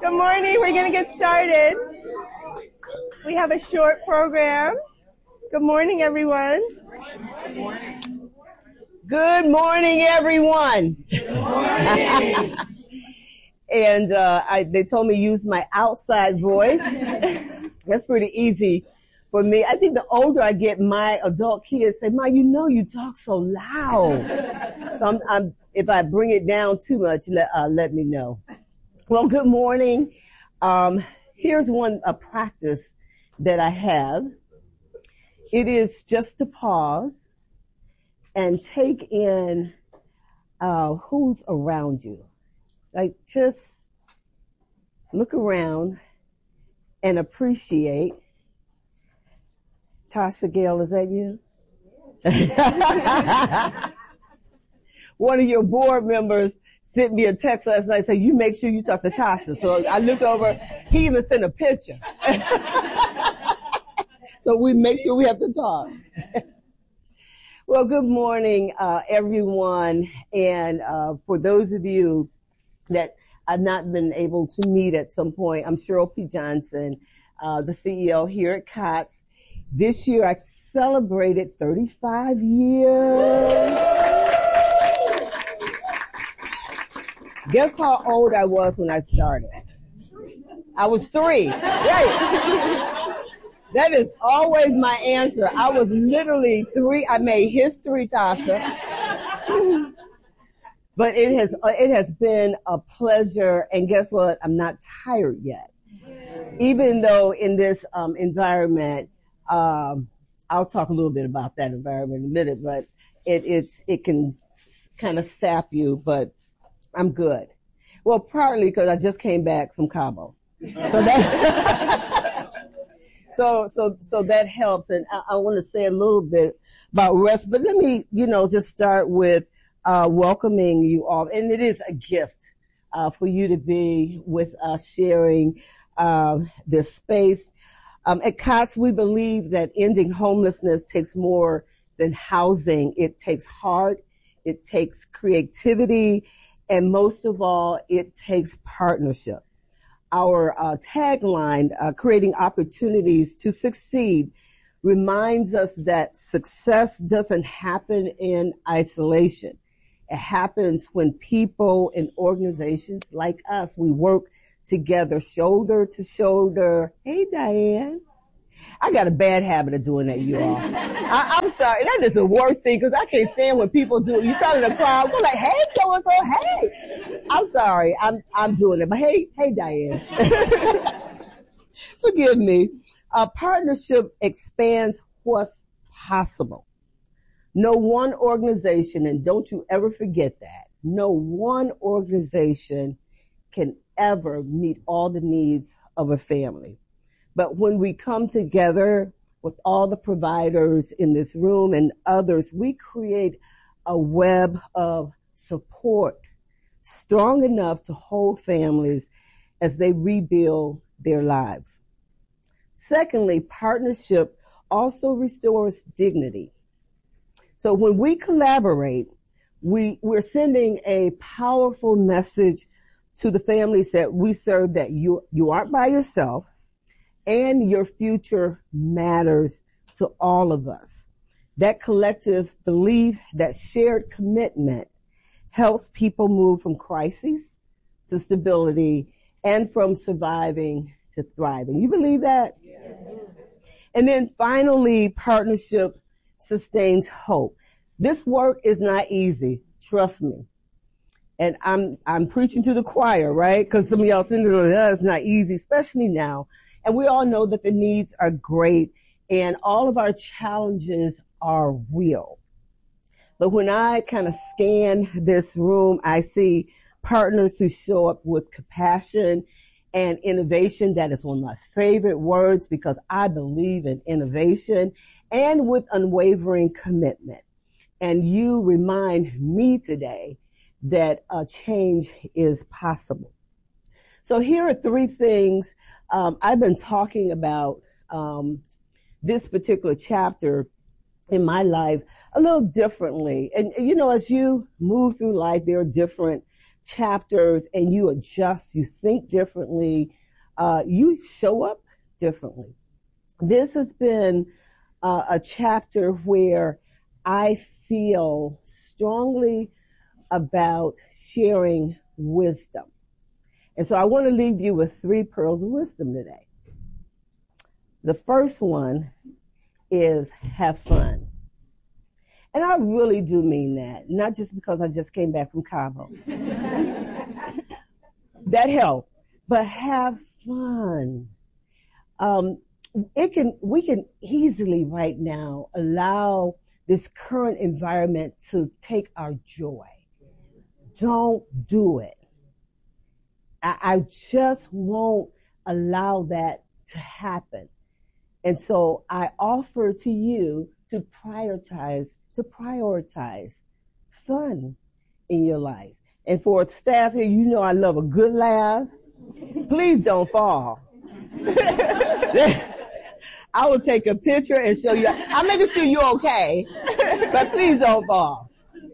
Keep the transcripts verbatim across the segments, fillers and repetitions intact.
Good morning. We're going to get started. We have a short program. Good morning, everyone. Good morning. Good morning, everyone. Good morning. And uh, I, they told me to use my outside voice. That's pretty easy for me. I think the older I get, my adult kids say, "Ma, you know you talk so loud." So I'm, I'm, if I bring it down too much, let, uh, let me know. Well, good morning. Um, here's one a practice that I have. It is just to pause and take in uh, who's around you. Like, just look around and appreciate. Tasha Gale, is that you? One of your board members sent me a text last night saying, "You make sure you talk to Tasha." So I looked over. He even sent a picture. So we make sure we have to talk. Well, good morning, uh, everyone. And uh, for those of you that I've not been able to meet at some point, I'm Cheryl P. Johnson, uh, the C E O here at COTS. This year I celebrated thirty-five years. Guess how old I was when I started? I was three. Right. That is always my answer. I was literally three. I made history, Tasha. But it has it has been a pleasure, and guess what? I'm not tired yet. Even though in this um, environment, um, I'll talk a little bit about that environment in a minute, but it it's it can kind of sap you, but I'm good. Well, partly because I just came back from Cabo, so that so so so that helps. And I, I want to say a little bit about rest, but let me you know just start with. Uh, welcoming you all. And it is a gift, uh, for you to be with us sharing, uh, this space. Um, at COTS, we believe that ending homelessness takes more than housing. It takes heart. It takes creativity. And most of all, it takes partnership. Our, uh, tagline, uh, creating opportunities to succeed, reminds us that success doesn't happen in isolation. It happens when people and organizations like us, we work together shoulder to shoulder. Hey, Diane. I got a bad habit of doing that, you all. I, I'm sorry. That is the worst thing because I can't stand when people do it. You talk in the crowd, we're like, "Hey, so-and-so, hey." I'm sorry. I'm, I'm doing it. But hey, hey, Diane. Forgive me. A partnership expands what's possible. No one organization, and don't you ever forget that, no one organization can ever meet all the needs of a family. But when we come together with all the providers in this room and others, we create a web of support strong enough to hold families as they rebuild their lives. Secondly, partnership also restores dignity. So when we collaborate, we, we're sending a powerful message to the families that we serve that you, you aren't by yourself and your future matters to all of us. That collective belief, that shared commitment helps people move from crisis to stability and from surviving to thriving. You believe that? Yes. And then finally, partnership sustains hope. This work is not easy. Trust me. And I'm, I'm preaching to the choir, right? Cause some of y'all sitting there, oh, it's not easy, especially now. And we all know that the needs are great and all of our challenges are real. But when I kind of scan this room, I see partners who show up with compassion and innovation. That is one of my favorite words because I believe in innovation, and with unwavering commitment. And you remind me today that a change is possible. So here are three things um, I've been talking about um, this particular chapter in my life a little differently. And, you know, as you move through life, there are different chapters and you adjust, you think differently, uh, you show up differently. This has been uh, a chapter where I feel strongly about sharing wisdom. And so I want to leave you with three pearls of wisdom today. The first one is have fun. And I really do mean that, not just because I just came back from Cabo. That helped, but have fun. Um, it can, we can easily right now allow this current environment to take our joy. Don't do it. I, I just won't allow that to happen. And so I offer to you to prioritize, to prioritize fun in your life. And for staff here, you know I love a good laugh. Please don't fall. I will take a picture and show you. I'm making sure you're okay, but please don't fall.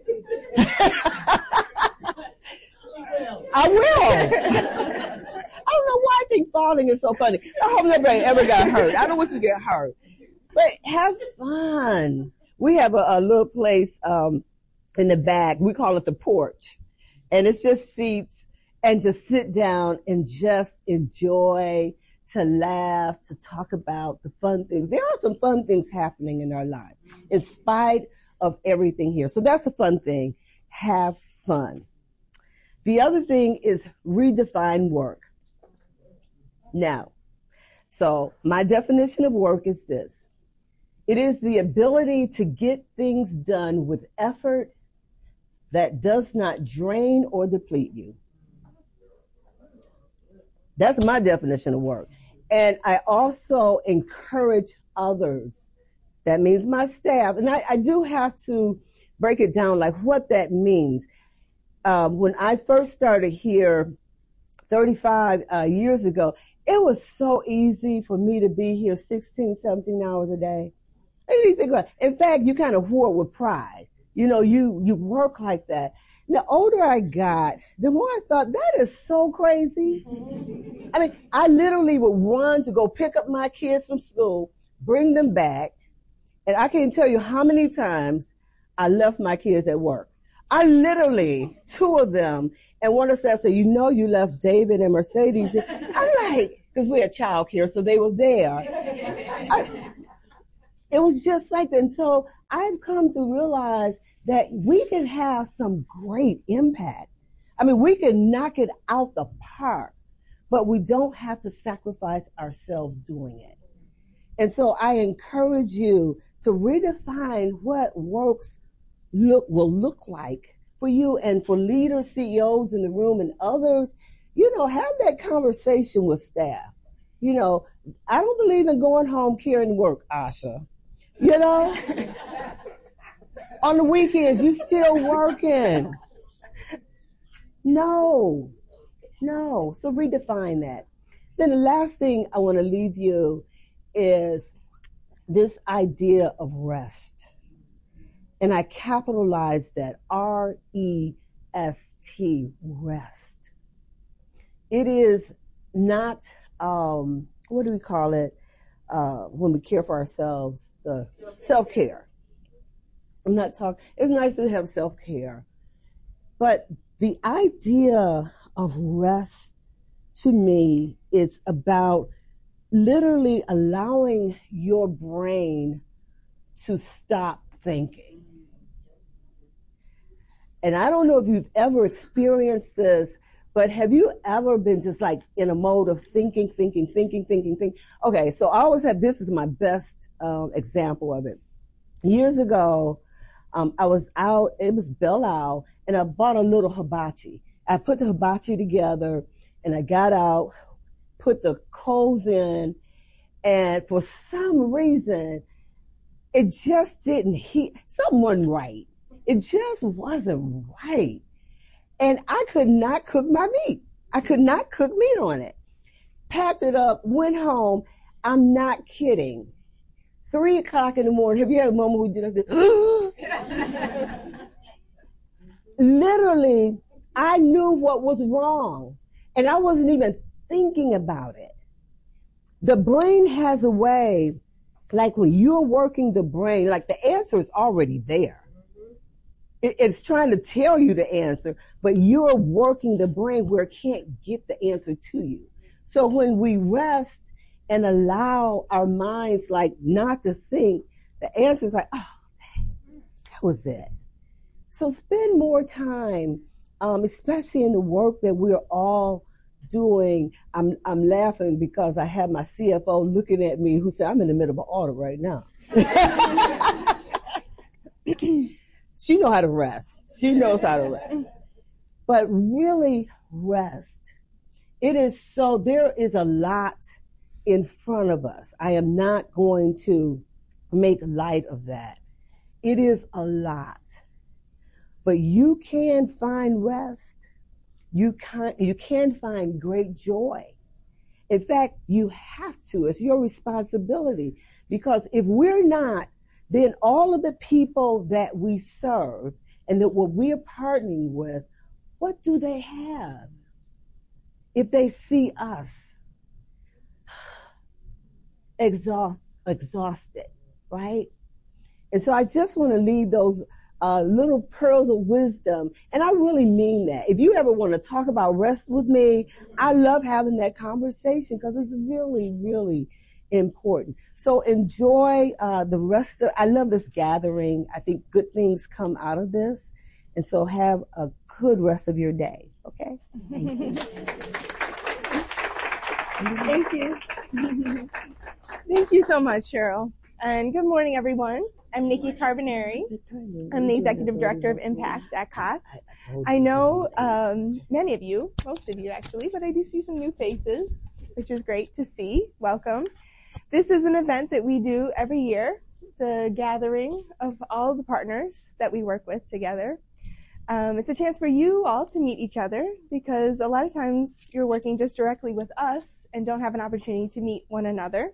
I will. I don't know why I think falling is so funny. I hope nobody ever got hurt. I don't want to get hurt. But have fun. We have a, a little place um, in the back. We call it the porch. And it's just seats and to sit down and just enjoy, to laugh, to talk about the fun things. There are some fun things happening in our life in spite of everything here. So that's a fun thing. Have fun. The other thing is redefine work. Now, so my definition of work is this. It is the ability to get things done with effort that does not drain or deplete you. That's my definition of work. And I also encourage others. That means my staff. And I, I do have to break it down like what that means. Um, when I first started here thirty-five uh, years ago, it was so easy for me to be here sixteen, seventeen hours a day. I didn't think about it. In fact, you kind of wore it with pride. You know, you, you work like that. The older I got, the more I thought, that is so crazy. I mean, I literally would run to go pick up my kids from school, bring them back, and I can't tell you how many times I left my kids at work. I literally, two of them, and one of them said, you know you left David and Mercedes. I'm like, because we had childcare, so they were there. I, it was just like that. And so I've come to realize that we can have some great impact. I mean, we can knock it out the park, but we don't have to sacrifice ourselves doing it. And so I encourage you to redefine what works look will look like for you, and for leaders, C E Os in the room and others. You know, have that conversation with staff. You know, I don't believe in going home carrying work, Asha. You know, on the weekends, you still working. No, no. So redefine that. Then the last thing I want to leave you is this idea of rest. And I capitalized that, R E S T, rest. It is not, um, what do we call it, uh, when we care for ourselves, the self-care. I'm not talking, it's nice to have self-care. But the idea of rest, to me, it's about literally allowing your brain to stop thinking. And I don't know if you've ever experienced this, but have you ever been just like in a mode of thinking, thinking, thinking, thinking, thinking? Okay, so I always have, this is my best um, example of it. Years ago, um, I was out, it was Belle Isle, and I bought a little hibachi. I put the hibachi together, and I got out, put the coals in, and for some reason, it just didn't heat. Something wasn't right. It just wasn't right. And I could not cook my meat. I could not cook meat on it. Packed it up, went home. I'm not kidding. Three o'clock in the morning. Have you had a moment where you did like this? Literally, I knew what was wrong, and I wasn't even thinking about it. The brain has a way, like when you're working the brain, like the answer is already there. It, it's trying to tell you the answer, but you're working the brain where it can't get the answer to you. So when we rest and allow our minds like not to think, the answer is like, oh, that was it. So spend more time, um, especially in the work that we're all doing. I'm I'm laughing because I have my C F O looking at me who said, I'm in the middle of an audit right now. She knows how to rest. She knows how to rest. But really rest. It is so, there is a lot in front of us. I am not going to make light of that. It is a lot. But you can find rest. You can, you can find great joy. In fact, you have to. It's your responsibility. Because if we're not, then all of the people that we serve and that what we're partnering with, what do they have? If they see us exhaust, exhausted, right? And so I just want to leave those uh, little pearls of wisdom. And I really mean that. If you ever want to talk about rest with me, I love having that conversation because it's really, really important. So enjoy uh, the rest of, I love this gathering. I think good things come out of this. And so have a good rest of your day. Okay? Thank you. Thank you. Thank you so much, Cheryl. And good morning, everyone. I'm Nikki Carbonari. I'm the Executive Director of Impact at COTS. I know um, many of you, most of you actually, but I do see some new faces, which is great to see. Welcome. This is an event that we do every year. It's a gathering of all the partners that we work with together. Um, it's a chance for you all to meet each other because a lot of times you're working just directly with us and don't have an opportunity to meet one another.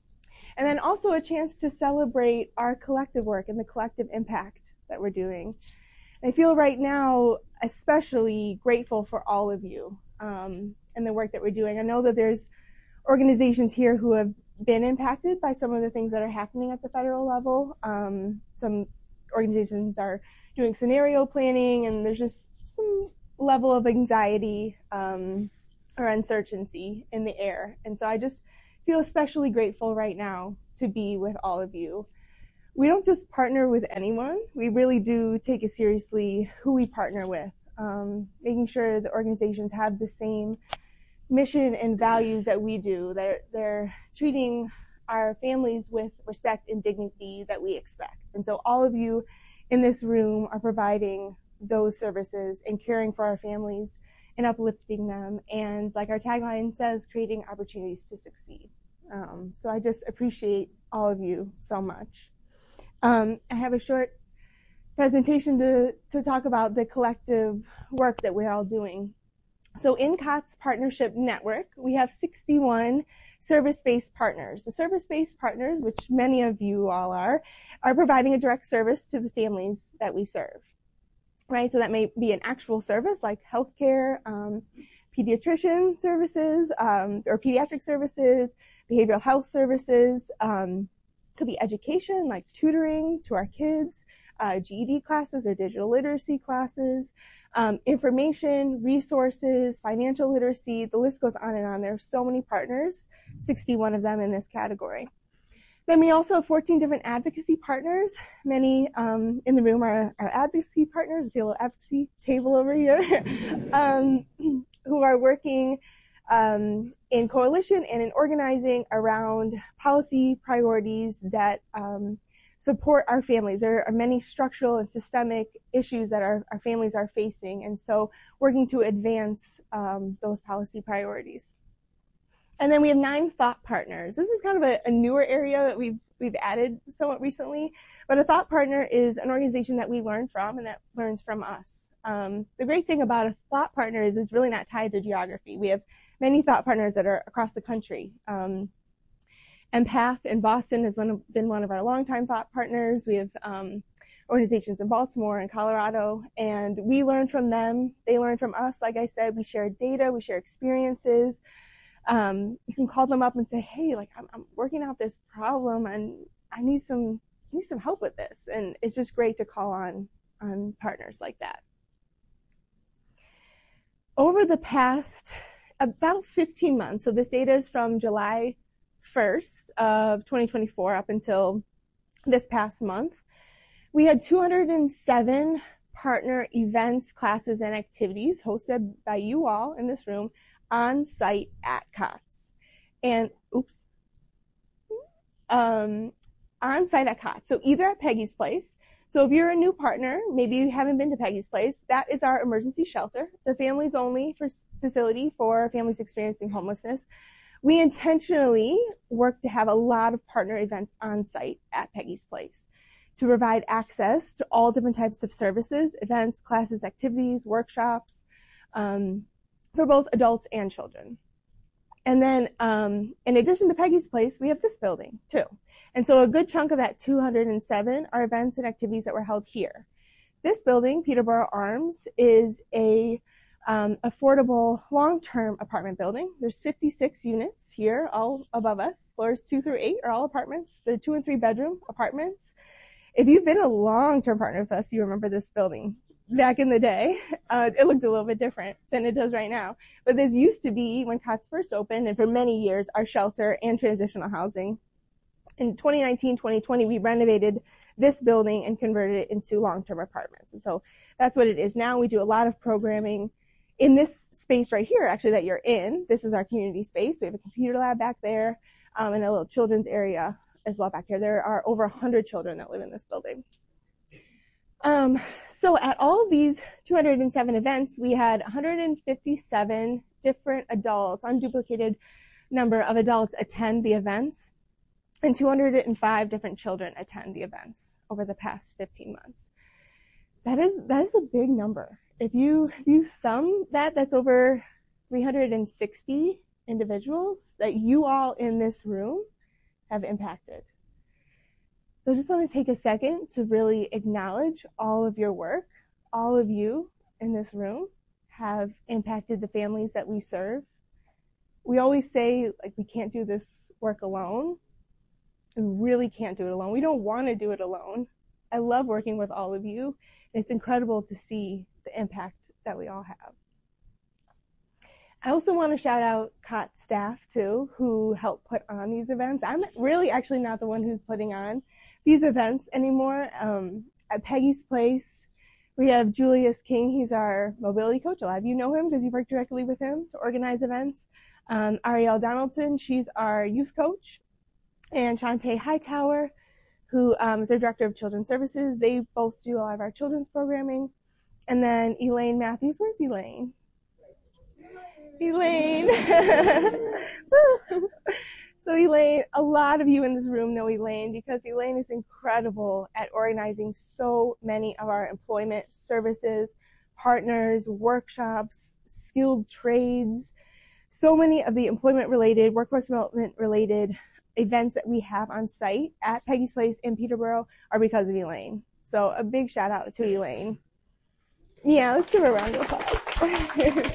And then also a chance to celebrate our collective work and the collective impact that we're doing. I feel right now especially grateful for all of you um, and the work that we're doing. I know that there's organizations here who have been impacted by some of the things that are happening at the federal level. Um, some organizations are doing scenario planning, and there's just some level of anxiety um, or uncertainty in the air. And so I just feel especially grateful right now to be with all of you. We don't just partner with anyone. We really do take it seriously who we partner with, um, making sure the organizations have the same mission and values that we do. They're, they're treating our families with respect and dignity that we expect. And so all of you in this room are providing those services and caring for our families and uplifting them. And like our tagline says, creating opportunities to succeed. Um, so I just appreciate all of you so much. Um, I have a short presentation to, to talk about the collective work that we're all doing. So in COTS Partnership Network, we have sixty-one service-based partners. The service-based partners, which many of you all are, are providing a direct service to the families that we serve, right? So that may be an actual service like healthcare, um, pediatrician services, um, or pediatric services, behavioral health services, um, could be education like tutoring to our kids, uh, G E D classes or digital literacy classes, um, information, resources, financial literacy, the list goes on and on. There are so many partners, sixty-one of them in this category. Then we also have fourteen different advocacy partners. Many um, in the room are, are advocacy partners. I see a little advocacy table over here, um, who are working um, in coalition and in organizing around policy priorities that um, support our families. There are many structural and systemic issues that our, our families are facing, and so working to advance um, those policy priorities. And then we have nine thought partners. This is kind of a, a newer area that we've we've added somewhat recently, but a thought partner is an organization that we learn from and that learns from us. Um, the great thing about a thought partner is it's really not tied to geography. We have many thought partners that are across the country. Um, Empath in Boston has one of, been one of our longtime thought partners. We have um, organizations in Baltimore and Colorado, and we learn from them. They learn from us. Like I said, we share data, we share experiences. Um, you can call them up and say, hey, like I'm, I'm working out this problem and I need some, I need some help with this. And it's just great to call on, on partners like that. Over the past about fifteen months, so this data is from July first of twenty twenty-four up until this past month, we had two hundred seven partner events, classes, and activities hosted by you all in this room on site at COTS. And, oops, um, on site at COTS. So either at Peggy's Place. So if you're a new partner, maybe you haven't been to Peggy's Place, that is our emergency shelter. It's a families only for facility for families experiencing homelessness. We intentionally work to have a lot of partner events on site at Peggy's Place to provide access to all different types of services, events, classes, activities, workshops, um, for both adults and children. And then, um, in addition to Peggy's Place, we have this building too. And so a good chunk of that two hundred seven are events and activities that were held here. This building, Peterborough Arms, is a um, affordable long-term apartment building. There's fifty-six units here, all above us. Floors two through eight are all apartments. They're two and three bedroom apartments. If you've been a long-term partner with us, you remember this building. Back in the day, uh, it looked a little bit different than it does right now. But this used to be, when COTS first opened, and for many years, our shelter and transitional housing. In twenty nineteen, twenty twenty, we renovated this building and converted it into long-term apartments. And so that's what it is now. We do a lot of programming in this space right here, actually, that you're in. This is our community space. We have a computer lab back there, um, and a little children's area as well back here. There are over one hundred children that live in this building. Um, so at all of these two hundred seven events, we had one hundred fifty-seven different adults, unduplicated number of adults attend the events, and two hundred five different children attend the events over the past fifteen months. That is, that is a big number. If you, if you sum that, that's over three hundred sixty individuals that you all in this room have impacted. So I just want to take a second to really acknowledge all of your work. All of you in this room have impacted the families that we serve. We always say, like, we can't do this work alone. We really can't do it alone. We don't want to do it alone. I love working with all of you. It's incredible to see the impact that we all have. I also want to shout out COTS staff, too, who help put on these events. I'm really actually not the one who's putting on these events anymore. Um, at Peggy's Place, we have Julius King. He's our mobility coach. A lot of you know him because you work directly with him to organize events. Um, Arielle Donaldson, she's our youth coach. And Shantae Hightower, who um, is our director of children's services. They both do a lot of our children's programming. And then Elaine Matthews. Where's Elaine? Elaine. So Elaine, a lot of you in this room know Elaine because Elaine is incredible at organizing so many of our employment services, partners, workshops, skilled trades. So many of the employment-related, workforce development-related events that we have on site at Peggy's Place in Peterborough are because of Elaine. So a big shout out to Elaine. Yeah, let's give her a round of applause.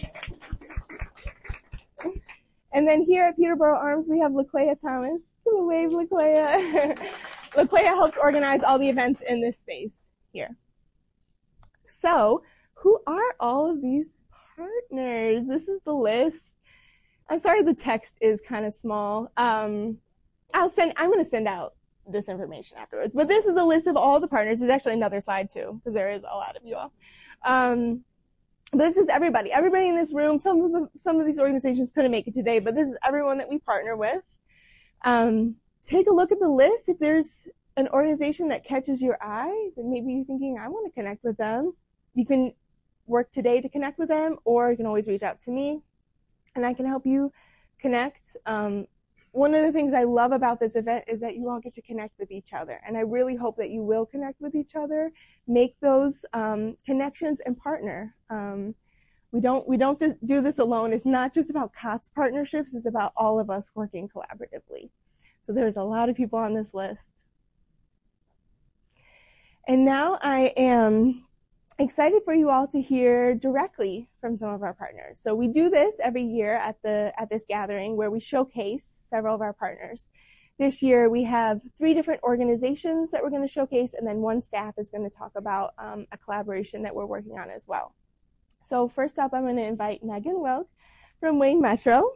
And then here at Peterborough Arms, we have LaQuaya Thomas. Give a wave, LaQuaya. LaQuaya helps organize all the events in this space here. So, who are all of these partners? This is the list. I'm sorry the text is kind of small. Um, I'll send, I'm going to send out this information afterwards. But this is a list of all the partners. There's actually another slide too, because there is a lot of you all. Um, This is everybody. Everybody in this room. Some of the, some of these organizations couldn't make it today, but this is everyone that we partner with. Um, take a look at the list. If there's an organization that catches your eye, then maybe you're thinking, I want to connect with them. You can work today to connect with them, or you can always reach out to me, and I can help you connect. Um, one of the things I love about this event is that you all get to connect with each other, and I really hope that you will connect with each other, make those um, connections, and partner. Um, we don't we don't th- do this alone. It's not just about COTS partnerships. It's about all of us working collaboratively. So there's a lot of people on this list. And now I am excited for you all to hear directly from some of our partners. So we do this every year at the at this gathering where we showcase several of our partners. This year we have three different organizations that we're going to showcase, and then one staff is going to talk about um, a collaboration that we're working on as well. So first up, I'm going to invite Megan Wilk from Wayne Metro.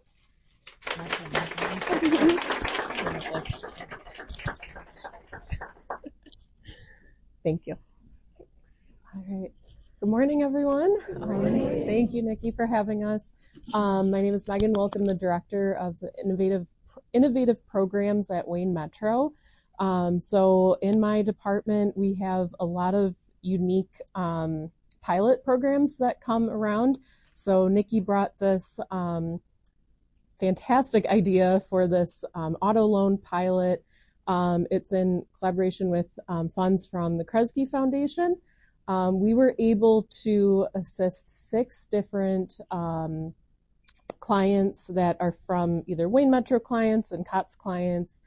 Thank you. All right. Good morning, everyone. Um, thank you, Nikki, for having us. Um, my name is Megan Wilk. I'm the director of the innovative innovative programs at Wayne Metro. Um, so in my department, we have a lot of unique um, pilot programs that come around. So Nikki brought this um, fantastic idea for this um, auto loan pilot. Um, it's in collaboration with um, funds from the Kresge Foundation. Um, we were able to assist six different um, clients that are from either Wayne Metro clients and COTS clients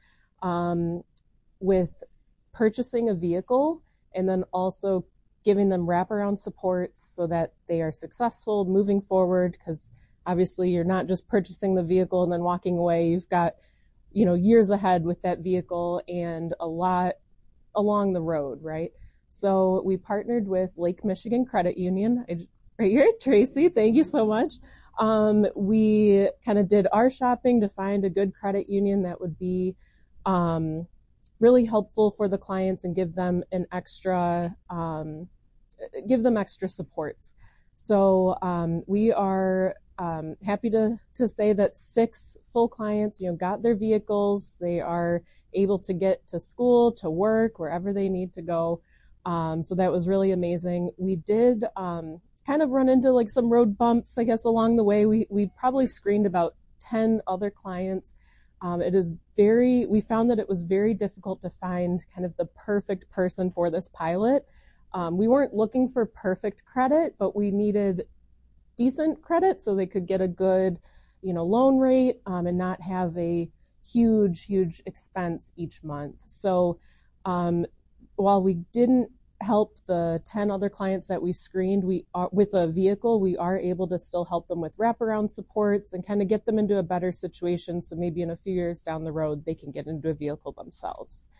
um, with purchasing a vehicle, and then also giving them wraparound supports so that they are successful moving forward, because obviously you're not just purchasing the vehicle and then walking away. You've got, you know, years ahead with that vehicle and a lot along the road, right? So we partnered with Lake Michigan Credit Union, right here, Tracy, thank you so much. Um, we kind of did our shopping to find a good credit union that would be um, really helpful for the clients and give them an extra, um, give them extra supports. So um, we are um, happy to to say that six full clients, you know, got their vehicles. They are able to get to school, to work, wherever they need to go. Um, so that was really amazing. We did um, kind of run into like some road bumps, I guess, along the way. We we probably screened about ten other clients. Um, it is very, we found that it was very difficult to find kind of the perfect person for this pilot. Um, we weren't looking for perfect credit, but we needed decent credit so they could get a good, you know, loan rate um, and not have a huge, huge expense each month. So um, while we didn't help the ten other clients that we screened we are, with a vehicle, we are able to still help them with wraparound supports and kind of get them into a better situation so maybe in a few years down the road they can get into a vehicle themselves.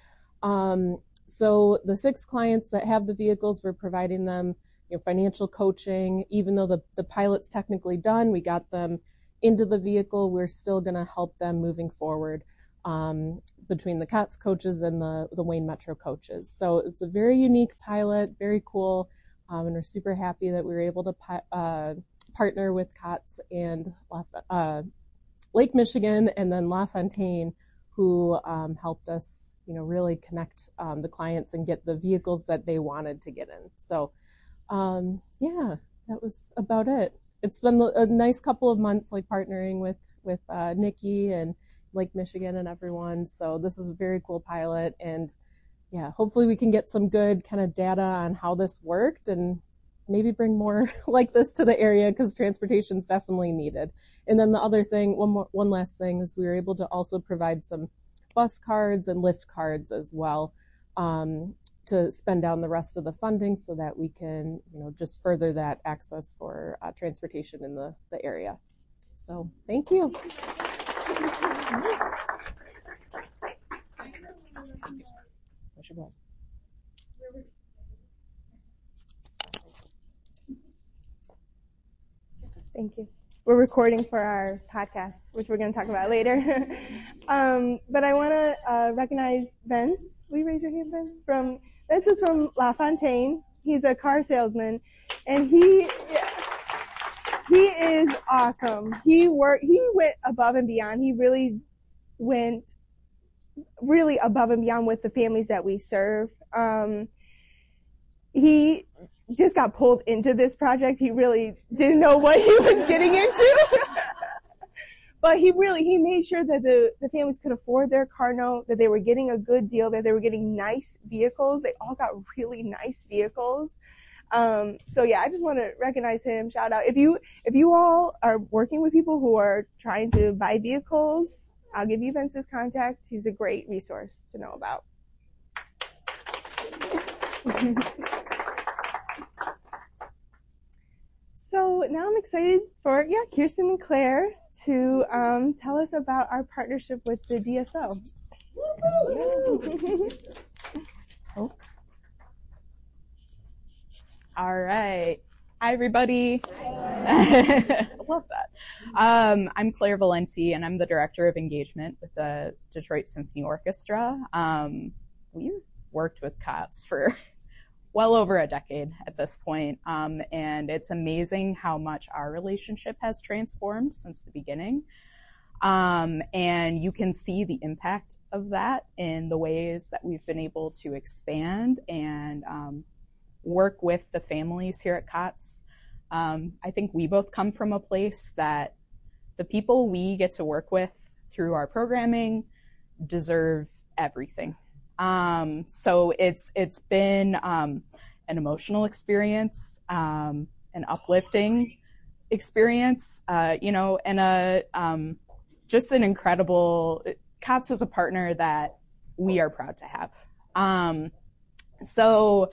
Um, so the six clients that have the vehicles, we're providing them, you know, financial coaching. Even though the, the pilot's technically done, we got them into the vehicle, we're still going to help them moving forward um, between the COTS coaches and the, the Wayne Metro coaches. So it's a very unique pilot, very cool, um, and we're super happy that we were able to pi- uh, partner with COTS and uh, Lake Michigan and then LaFontaine, who um, helped us, you know, really connect um, the clients and get the vehicles that they wanted to get in. So um, yeah, that was about it. It's been a nice couple of months, like partnering with with uh, Nikki and Lake Michigan and everyone. So this is a very cool pilot, and yeah, hopefully we can get some good kind of data on how this worked and maybe bring more like this to the area, because transportation is definitely needed. And then the other thing, one more, one last thing, is we were able to also provide some bus cards and Lyft cards as well um, to spend down the rest of the funding so that we can, you know, just further that access for uh, transportation in the, the area. So thank you. Thank you. We're recording for our podcast, which we're going to talk about later. um, but I want to uh, recognize Vince. Will you raise your hand, Vince? From Vince is from LaFontaine. He's a car salesman, and he yeah, he is awesome. He worked. He went above and beyond. He really went really above and beyond with the families that we serve. Um, he just got pulled into this project. He really didn't know what he was getting into. But he really, he made sure that the, the families could afford their car note, that they were getting a good deal, that they were getting nice vehicles. They all got really nice vehicles. Um, so yeah, I just want to recognize him. Shout out. If you, if you all are working with people who are trying to buy vehicles, I'll give you Vince's contact. He's a great resource to know about. So now I'm excited for, yeah, Kirsten and Claire to um, tell us about our partnership with the D S O. Oh. All right. Hi, everybody. I love that. Um, I'm Claire Valenti, and I'm the Director of Engagement with the Detroit Symphony Orchestra. Um, we've worked with C O T S for well over a decade at this point, um, and it's amazing how much our relationship has transformed since the beginning. Um, and you can see the impact of that in the ways that we've been able to expand and um, work with the families here at C O T S. Um, I think we both come from a place that the people we get to work with through our programming deserve everything. Um, so it's it's been um, an emotional experience, um, an uplifting experience, uh, you know, and a um, just an incredible. C O T S is a partner that we are proud to have. Um, so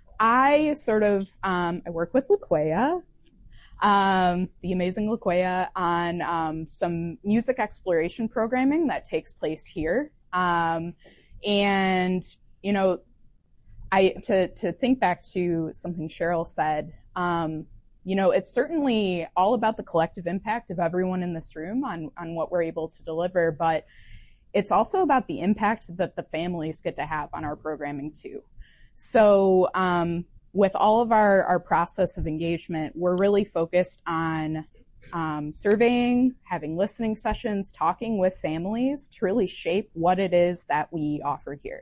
I sort of um, I work with LaQuaya, um, the amazing LaQuaya, on um, some music exploration programming that takes place here. Um, And, you know, I to, to think back to something Cheryl said, um, you know, it's certainly all about the collective impact of everyone in this room on, on what we're able to deliver, but it's also about the impact that the families get to have on our programming too. So um, with all of our, our process of engagement, we're really focused on Um, surveying, having listening sessions, talking with families to really shape what it is that we offer here.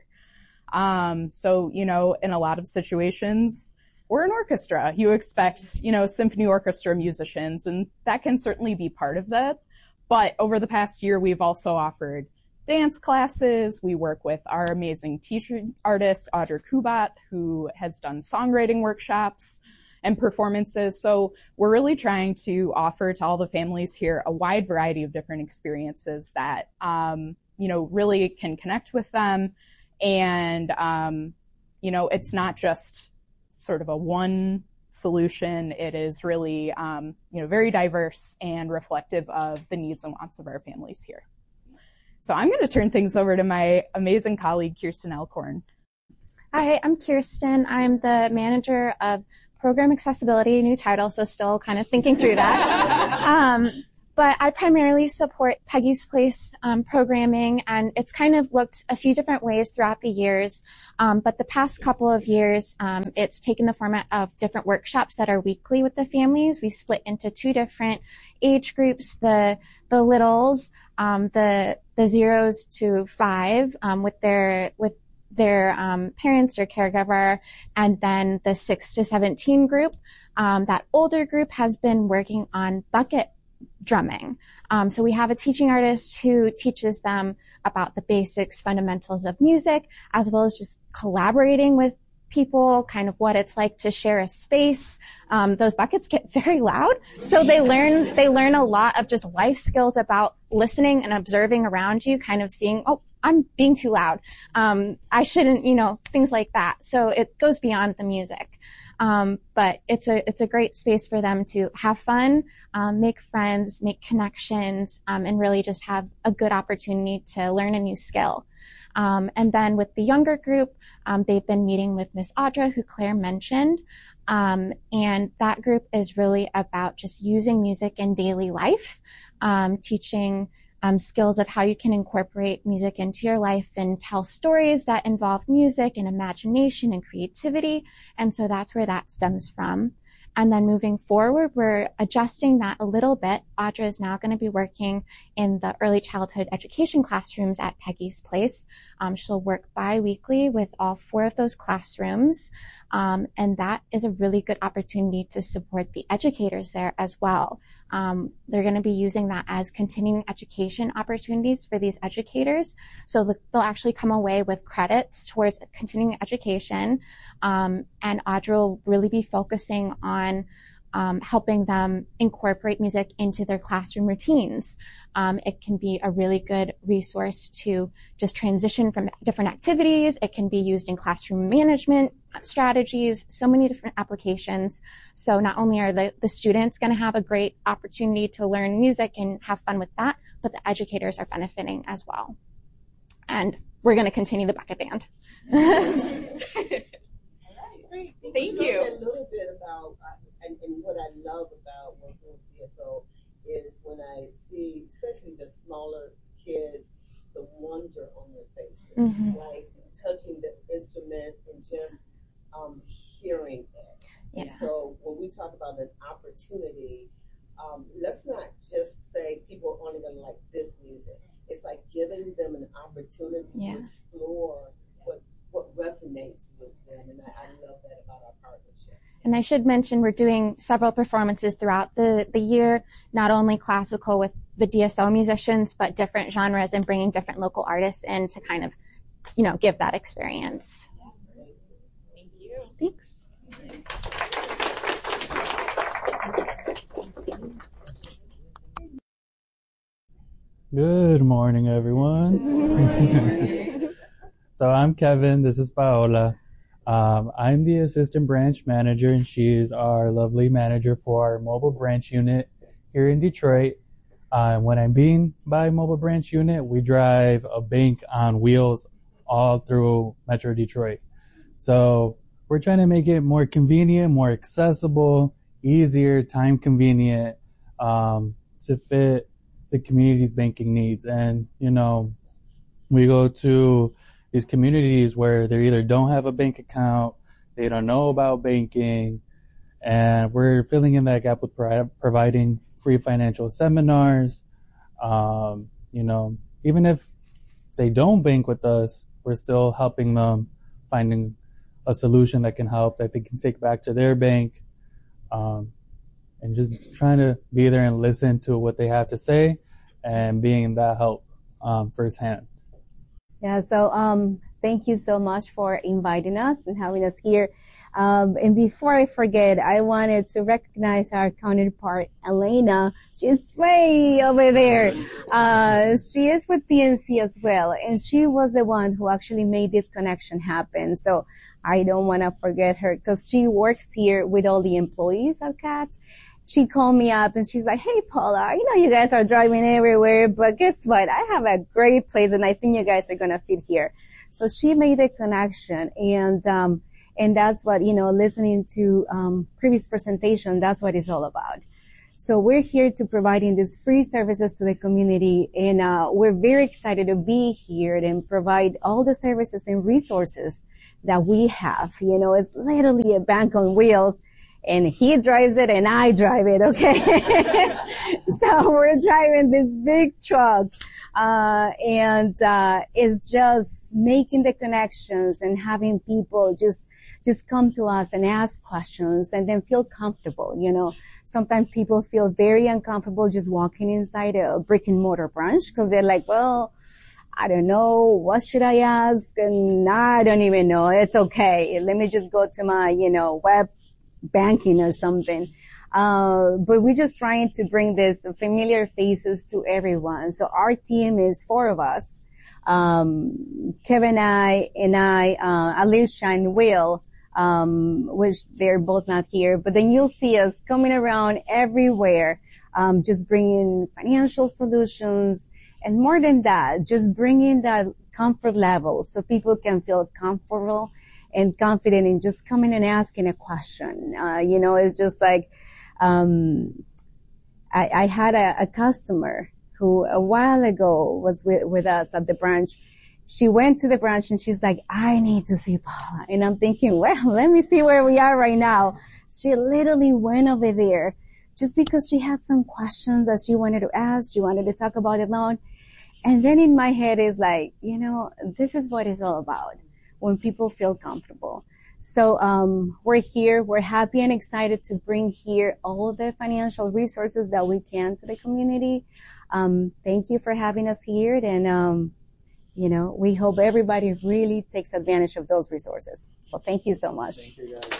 Um, so, you know, in a lot of situations, we're an orchestra. You expect, you know, symphony orchestra musicians, and that can certainly be part of that. But over the past year, we've also offered dance classes. We work with our amazing teacher artist, Audra Kubat, who has done songwriting workshops and performances. So we're really trying to offer to all the families here a wide variety of different experiences that, um, you know, really can connect with them. And, um, you know, it's not just sort of a one solution. It is really, um, you know, very diverse and reflective of the needs and wants of our families here. So I'm going to turn things over to my amazing colleague, Kirsten Elkhorn. Hi, I'm Kirsten. I'm the manager of Program Accessibility, new title, so still kind of thinking through that. um, but I primarily support Peggy's Place um, programming, and it's kind of looked a few different ways throughout the years. Um, but the past couple of years, um, it's taken the format of different workshops that are weekly with the families. We split into two different age groups: the the littles, um, the the zeros to five, um, with their with their um, parents or caregiver, and then the six to seventeen group. Um, that older group has been working on bucket drumming. Um, so we have a teaching artist who teaches them about the basics, fundamentals of music, as well as just collaborating with people, kind of what it's like to share a space. Um, those buckets get very loud, so they learn they learn a lot of just life skills about listening and observing around you, kind of seeing, oh, I'm being too loud. Um, I shouldn't, you know, things like that. So it goes beyond the music. Um, but it's a it's a great space for them to have fun, um, make friends, make connections, um, and really just have a good opportunity to learn a new skill. Um, and then with the younger group, um, they've been meeting with Miss Audra, who Claire mentioned. Um, and that group is really about just using music in daily life, um, teaching um, skills of how you can incorporate music into your life and tell stories that involve music and imagination and creativity. And so that's where that stems from. And then moving forward, we're adjusting that a little bit. Audra is now going to be working in the early childhood education classrooms at Peggy's Place. Um, she'll work bi-weekly with all four of those classrooms. Um, and that is a really good opportunity to support the educators there as well. Um, they're going to be using that as continuing education opportunities for these educators. So the, they'll actually come away with credits towards continuing education. Um, and Audra will really be focusing on um, helping them incorporate music into their classroom routines. Um, it can be a really good resource to just transition from different activities. It can be used in classroom management strategies, so many different applications. So not only are the, the students going to have a great opportunity to learn music and have fun with that, but the educators are benefiting as well. And we're going to continue the bucket band. All right, great. Thank you. A little bit about, uh, and, and what I love about working with D S O is when I see, especially the smaller kids, the wonder on their faces, mm-hmm. like touching the instruments and just um, hearing it. Yeah. And so when we talk about an opportunity, um, let's not just say people are only going to like this music. It's like giving them an opportunity yeah. to explore what what resonates with them, and I, I love that about our partnership. And I should mention we're doing several performances throughout the, the year, not only classical with the D S O musicians, but different genres and bringing different local artists in to kind of, you know, give that experience. Thank you. Thanks. Good morning, everyone. So I'm Kevin. This is Paola. Um, I'm the assistant branch manager, and she is our lovely manager for our mobile branch unit here in Detroit. Uh, when I'm being by mobile branch unit, we drive a bank on wheels all through Metro Detroit. So we're trying to make it more convenient, more accessible, easier, time convenient, um, to fit the community's banking needs. And, you know, we go to these communities where they either don't have a bank account, they don't know about banking, and we're filling in that gap with pro- providing free financial seminars. Um, you know, even if they don't bank with us, we're still helping them finding a solution that can help, that they can take back to their bank, um, and just trying to be there and listen to what they have to say and being that help um, firsthand. Yeah, so um, thank you so much for inviting us and having us here. Um, and before I forget, I wanted to recognize our counterpart, Elena. She's way over there. Uh, she is with P N C as well, and she was the one who actually made this connection happen. So I don't want to forget her because she works here with all the employees at C A T S. She called me up and she's like, hey, Paula, I know you guys are driving everywhere, but guess what? I have a great place and I think you guys are going to fit here. So she made a connection, and, um, and that's what, you know, listening to, um, previous presentation, that's what it's all about. So we're here to providing these free services to the community, and, uh, we're very excited to be here and provide all the services and resources that we have. You know, it's literally a bank on wheels. And he drives it and I drive it, okay? So we're driving this big truck, uh, and, uh, it's just making the connections and having people just, just come to us and ask questions and then feel comfortable, you know. Sometimes people feel very uncomfortable just walking inside a brick and mortar branch because they're like, well, I don't know, what should I ask? And I don't even know. It's okay. Let me just go to my, you know, web banking or something. Uh, but we're just trying to bring this familiar faces to everyone. So our team is four of us. Um, Kevin and I, and I, uh, Alicia and Will, um, which they're both not here, but then you'll see us coming around everywhere, um, just bringing financial solutions. And more than that, just bringing that comfort level so people can feel comfortable and confident in just coming and asking a question. Uh, you know, it's just like, um, I, I had a, a customer who a while ago was with, with us at the branch. She went to the branch and she's like, I need to see Paula. And I'm thinking, well, let me see where we are right now. She literally went over there just because she had some questions that she wanted to ask. She wanted to talk about it long. And then in my head is like, you know, this is what it's all about. When people feel comfortable. So um we're here, we're happy and excited to bring here all the financial resources that we can to the community. Um thank you for having us here, and um you know, we hope everybody really takes advantage of those resources. So thank you so much. Thank you, guys.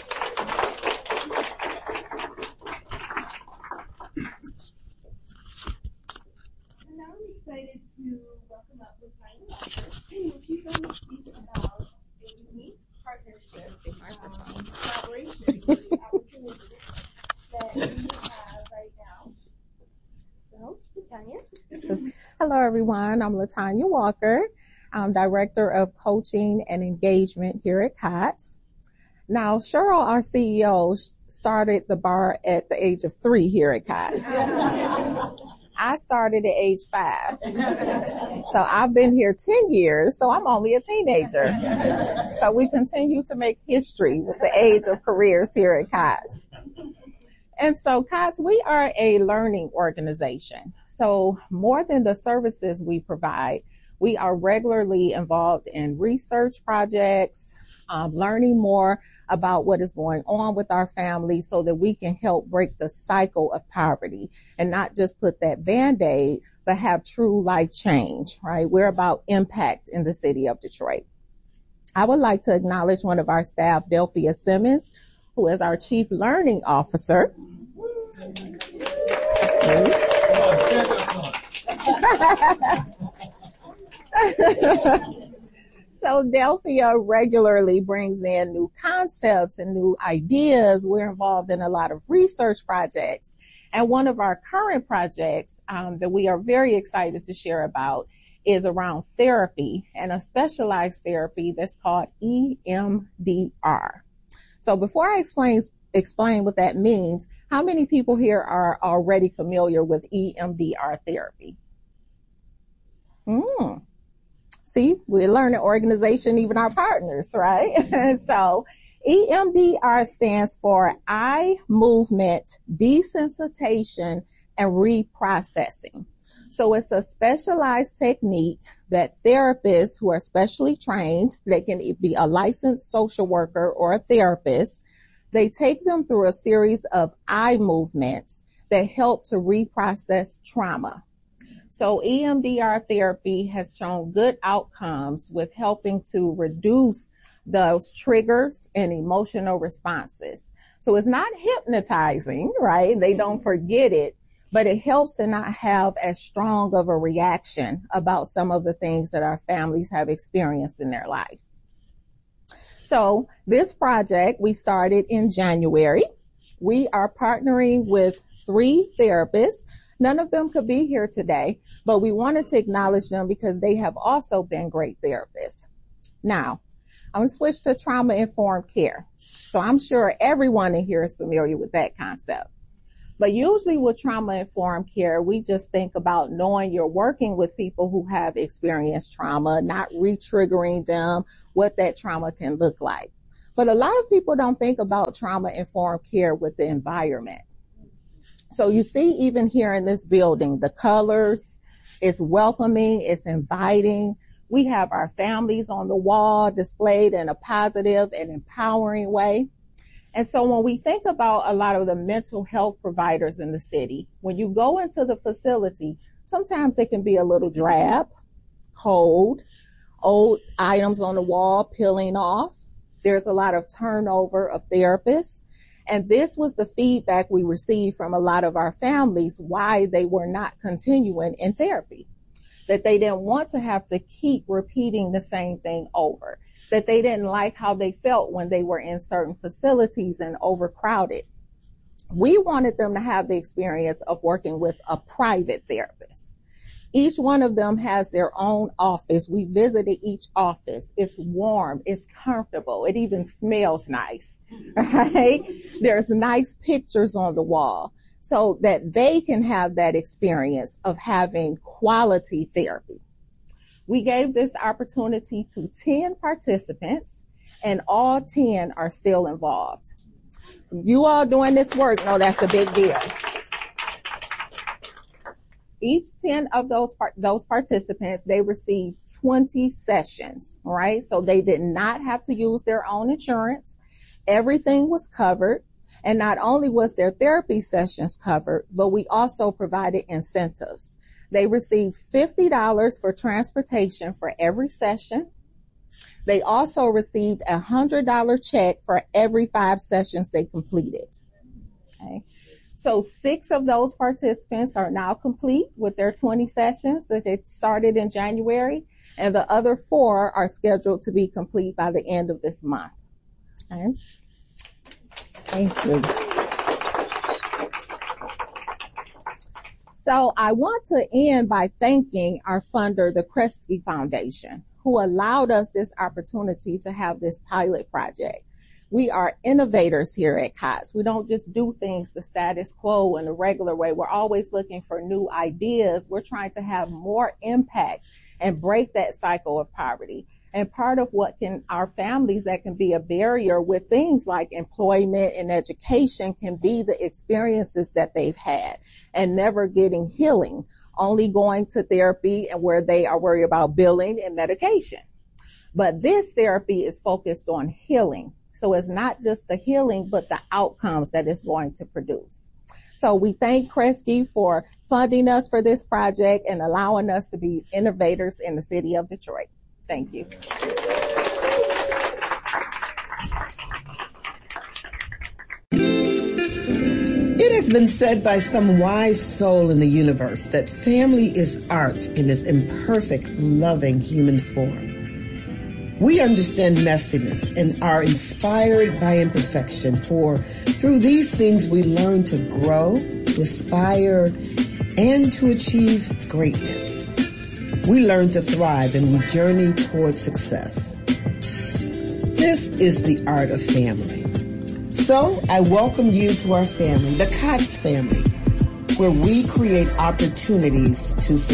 And now I'm excited to welcome up Latanya Walker, and she's going to speak about a unique partnerships and collaborations and opportunities that you have right now. So, Latanya. Hello, everyone. I'm Latanya Walker. I'm Director of Coaching and Engagement here at COTS. Now, Cheryl, our C E O, started the bar at the age of three here at COTS. I started at age five. So I've been here ten years, so I'm only a teenager. So we continue to make history with the age of careers here at COTS. And so COTS, we are a learning organization. So more than the services we provide, we are regularly involved in research projects, um, learning more about what is going on with our families so that we can help break the cycle of poverty and not just put that Band-Aid, but have true life change, right? We're about impact in the city of Detroit. I would like to acknowledge one of our staff, Delphia Simmons, who is our Chief Learning Officer. So Delphia regularly brings in new concepts and new ideas. We're involved in a lot of research projects. And one of our current projects um, that we are very excited to share about is around therapy, and a specialized therapy that's called E M D R. So before I explain, explain what that means, how many people here are already familiar with E M D R therapy? Hmm. See, we're learning organization, even our partners, right? So E M D R stands for eye movement desensitization and reprocessing. So it's a specialized technique that therapists who are specially trained, they can be a licensed social worker or a therapist, they take them through a series of eye movements that help to reprocess trauma. So E M D R therapy has shown good outcomes with helping to reduce those triggers and emotional responses. So it's not hypnotizing, right? They don't forget it, but it helps to not have as strong of a reaction about some of the things that our families have experienced in their life. So this project we started in January. We are partnering with three therapists. None of them could be here today, but we wanted to acknowledge them because they have also been great therapists. Now, I'm going to switch to trauma-informed care. So I'm sure everyone in here is familiar with that concept. But usually with trauma-informed care, we just think about knowing you're working with people who have experienced trauma, not re-triggering them, what that trauma can look like. But a lot of people don't think about trauma-informed care with the environment. So you see, even here in this building, the colors, it's welcoming, it's inviting. We have our families on the wall displayed in a positive and empowering way. And so when we think about a lot of the mental health providers in the city, when you go into the facility, sometimes it can be a little drab, cold, old items on the wall peeling off. There's a lot of turnover of therapists. And this was the feedback we received from a lot of our families, why they were not continuing in therapy, that they didn't want to have to keep repeating the same thing over, that they didn't like how they felt when they were in certain facilities and overcrowded. We wanted them to have the experience of working with a private therapist. Each one of them has their own office. We visited each office. It's warm. It's comfortable. It even smells nice, right? There's nice pictures on the wall so that they can have that experience of having quality therapy. We gave this opportunity to ten participants, and all ten are still involved. You all doing this work know that's a big deal. Each ten of those part, those participants, they received twenty sessions, right? So they did not have to use their own insurance. Everything was covered. And not only was their therapy sessions covered, but we also provided incentives. They received fifty dollars for transportation for every session. They also received a one hundred dollars check for every five sessions they completed. Okay. So six of those participants are now complete with their twenty sessions that they started in January, and the other four are scheduled to be complete by the end of this month. Okay. Thank you. So I want to end by thanking our funder, the Kresge Foundation, who allowed us this opportunity to have this pilot project. We are innovators here at C O T S. We don't just do things the status quo in the regular way. We're always looking for new ideas. We're trying to have more impact and break that cycle of poverty. And part of what can our families that can be a barrier with things like employment and education can be the experiences that they've had and never getting healing, only going to therapy and where they are worried about billing and medication. But this therapy is focused on healing. So it's not just the healing, but the outcomes that it's going to produce. So we thank Kresge for funding us for this project and allowing us to be innovators in the city of Detroit. Thank you. It has been said by some wise soul in the universe that family is art in its imperfect, loving human form. We understand messiness and are inspired by imperfection, for through these things we learn to grow, to aspire, and to achieve greatness. We learn to thrive and we journey towards success. This is the art of family. So I welcome you to our family, the C O T S family, where we create opportunities to succeed.